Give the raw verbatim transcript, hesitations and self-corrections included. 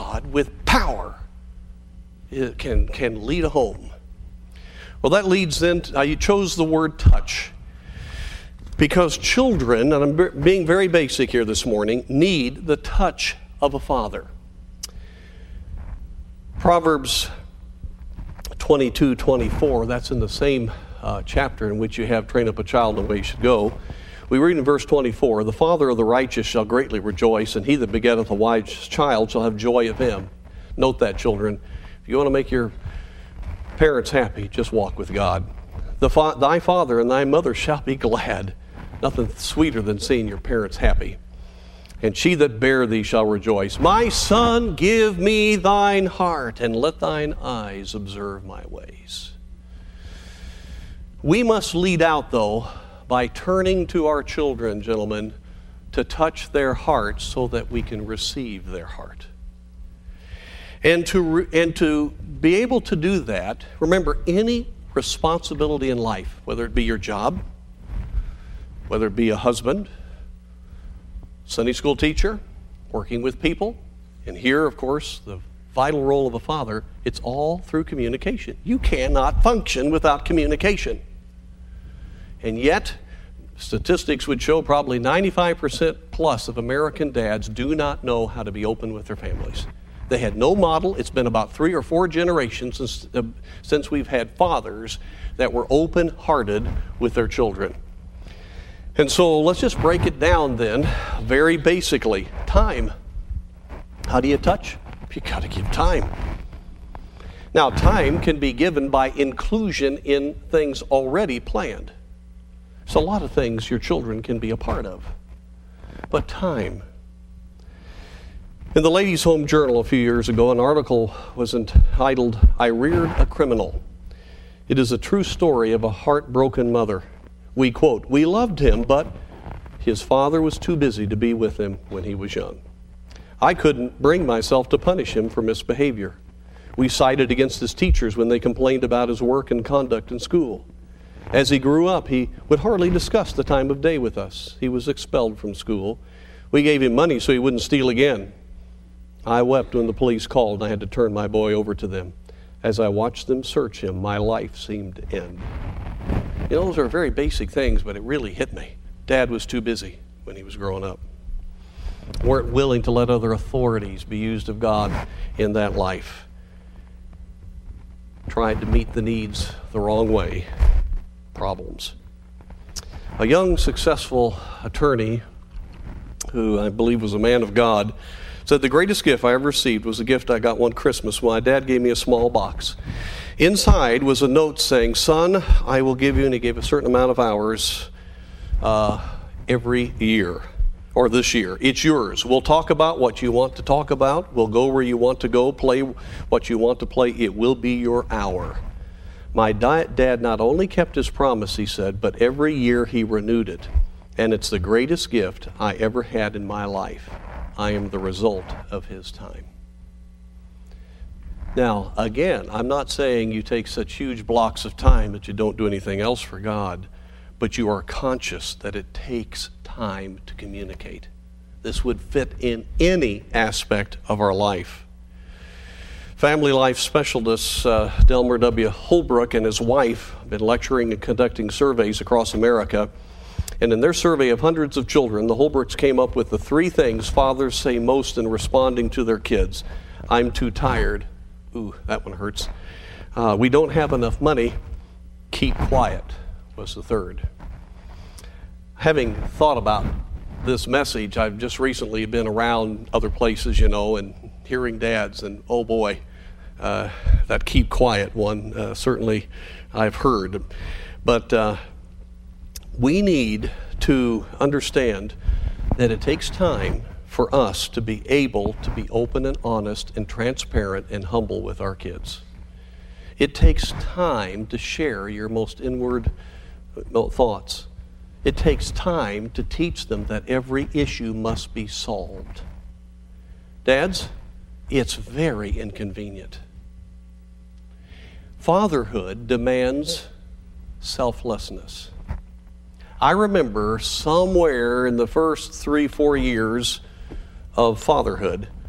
God with power it can, can lead a home. Well, that leads then, to, uh, you chose the word touch. Because children, and I'm being very basic here this morning, need the touch of a father. Proverbs twenty-two twenty-four, that's in the same uh, chapter in which you have train up a child in the way he should go. We read in verse twenty-four, the father of the righteous shall greatly rejoice, and he that begetteth a wise child shall have joy of him. Note that, children. If you want to make your parents happy, just walk with God. The fa- thy father and thy mother shall be glad. Nothing sweeter than seeing your parents happy. And she that bare thee shall rejoice. My son, give me thine heart, and let thine eyes observe my ways. We must lead out, though, by turning to our children, gentlemen, to touch their hearts so that we can receive their heart. And to, re- and to be able to do that, remember, any responsibility in life, whether it be your job, whether it be a husband, Sunday school teacher, working with people, and here, of course, the vital role of a father, it's all through communication. You cannot function without communication. And yet, statistics would show probably ninety-five percent plus of American dads do not know how to be open with their families. They had no model. It's been about three or four generations since, uh, since we've had fathers that were open-hearted with their children. And so let's just break it down then, very basically. Time. How do you touch? You got to give time. Now, time can be given by inclusion in things already planned. So a lot of things your children can be a part of. But time. In the Ladies' Home Journal a few years ago, an article was entitled, I Reared a Criminal. It is a true story of a heartbroken mother. We quote, we loved him, but his father was too busy to be with him when he was young. I couldn't bring myself to punish him for misbehavior. We sided against his teachers when they complained about his work and conduct in school. As he grew up, he would hardly discuss the time of day with us. He was expelled from school. We gave him money so he wouldn't steal again. I wept when the police called and I had to turn my boy over to them. As I watched them search him, my life seemed to end. You know, those are very basic things, but it really hit me. Dad was too busy when he was growing up. Weren't willing to let other authorities be used of God in that life. Tried to meet the needs the wrong way. Problems. A young, successful attorney, who I believe was a man of God, said the greatest gift I ever received was a gift I got one Christmas when my dad gave me a small box. Inside was a note saying, son, I will give you, and he gave a certain amount of hours uh, every year, or this year. It's yours. We'll talk about what you want to talk about. We'll go where you want to go, play what you want to play. It will be your hour. My dad not only kept his promise, he said, but every year he renewed it. And it's the greatest gift I ever had in my life. I am the result of his time. Now, again, I'm not saying you take such huge blocks of time that you don't do anything else for God, but you are conscious that it takes time to communicate. This would fit in any aspect of our life. Family life specialist uh, Delmer W. Holbrook and his wife have been lecturing and conducting surveys across America. And in their survey of hundreds of children, the Holbrooks came up with the three things fathers say most in responding to their kids. I'm too tired. Ooh, that one hurts. Uh, we don't have enough money. Keep quiet was the third. Having thought about this message, I've just recently been around other places, you know, and hearing dads, and oh boy, uh, that keep quiet one, uh, certainly I've heard. But uh, we need to understand that it takes time for us to be able to be open and honest and transparent and humble with our kids. It takes time to share your most inward thoughts. It takes time to teach them that every issue must be solved. Dads, it's very inconvenient. Fatherhood demands selflessness. I remember somewhere in the first three, four years of fatherhood,